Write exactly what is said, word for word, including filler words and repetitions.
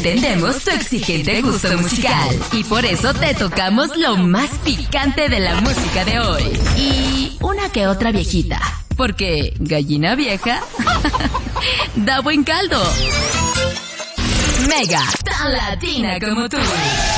entendemos tu exigente gusto musical y por eso te tocamos lo más picante de la música de hoy. Y una que otra viejita, porque gallina vieja da buen caldo. Mega, tan latina como tú.